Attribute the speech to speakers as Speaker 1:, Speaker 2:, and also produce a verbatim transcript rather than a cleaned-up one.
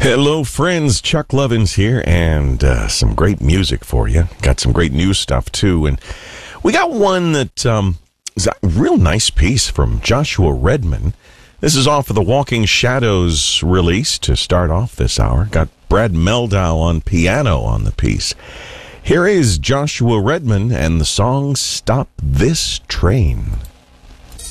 Speaker 1: Hello, friends. Chuck Lovins here, and uh, some great music for you. Got some great news stuff, too. And we got one that um, is a real nice piece from Joshua Redman. This is off of the Walking Shadows release to start off this hour. Got Brad Mehldau on piano on the piece. Here is Joshua Redman and the song Stop This Train.